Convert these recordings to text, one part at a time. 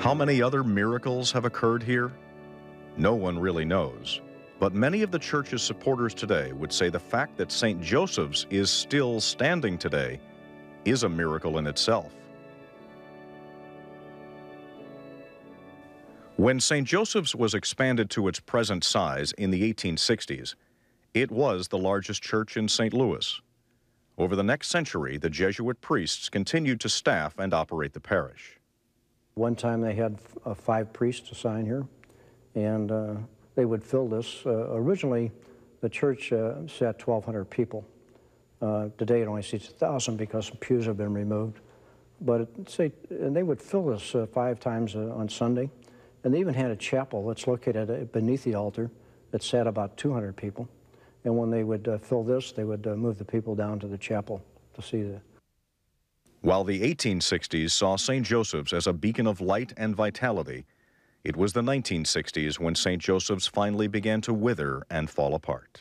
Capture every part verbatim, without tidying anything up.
How many other miracles have occurred here? No one really knows, but many of the church's supporters today would say the fact that Saint Joseph's is still standing today is a miracle in itself. When Saint Joseph's was expanded to its present size in the eighteen sixties, it was the largest church in Saint Louis. Over the next century, the Jesuit priests continued to staff and operate the parish. One time they had uh, five priests assigned here, and uh, they would fill this. Uh, originally, the church uh, sat twelve hundred people. Uh, today it only seats one thousand because some pews have been removed. But it, say, and they would fill this uh, five times uh, on Sunday. And they even had a chapel that's located beneath the altar that sat about two hundred people. And when they would uh, fill this, they would uh, move the people down to the chapel to see the. While the eighteen sixties saw Saint Joseph's as a beacon of light and vitality, it was the nineteen sixties when Saint Joseph's finally began to wither and fall apart.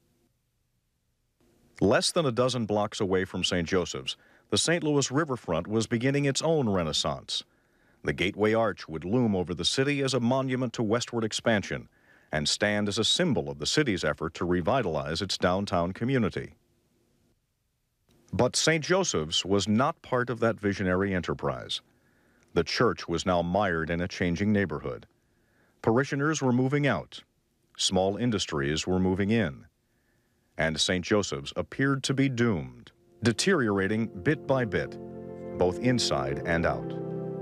Less than a dozen blocks away from Saint Joseph's, the Saint Louis riverfront was beginning its own renaissance. The Gateway Arch would loom over the city as a monument to westward expansion and stand as a symbol of the city's effort to revitalize its downtown community. But Saint Joseph's was not part of that visionary enterprise. The church was now mired in a changing neighborhood. Parishioners were moving out. Small industries were moving in. And Saint Joseph's appeared to be doomed, deteriorating bit by bit, both inside and out.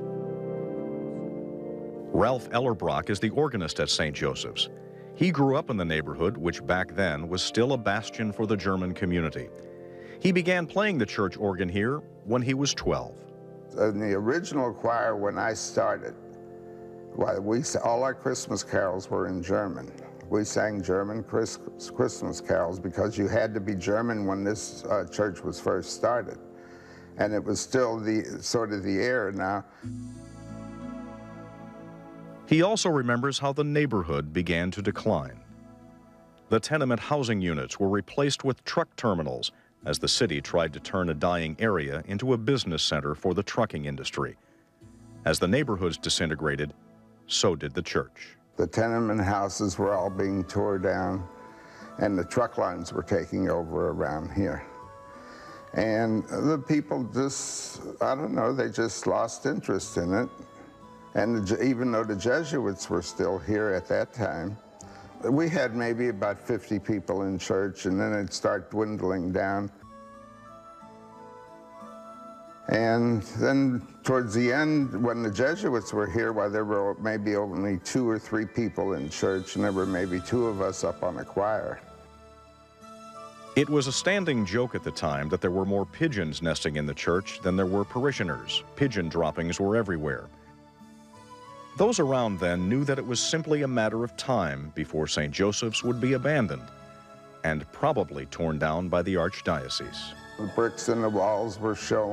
Ralph Ellerbrock is the organist at Saint Joseph's. He grew up in the neighborhood, which back then was still a bastion for the German community. He began playing the church organ here when he was twelve. In the original choir, when I started, well, we, all our Christmas carols were in German. We sang German Chris, Christmas carols because you had to be German when this uh, church was first started. And it was still the sort of the air now. He also remembers how the neighborhood began to decline. The tenement housing units were replaced with truck terminals as the city tried to turn a dying area into a business center for the trucking industry. As the neighborhoods disintegrated, so did the church. The tenement houses were all being torn down, and the truck lines were taking over around here. And the people just, I don't know, they just lost interest in it. And the, even though the Jesuits were still here at that time, we had maybe about fifty people in church, and then it'd start dwindling down. And then towards the end, when the Jesuits were here, well, there were maybe only two or three people in church, and there were maybe two of us up on the choir. It was a standing joke at the time that there were more pigeons nesting in the church than there were parishioners. Pigeon droppings were everywhere. Those around then knew that it was simply a matter of time before Saint Joseph's would be abandoned and probably torn down by the Archdiocese. The bricks in the walls were showing.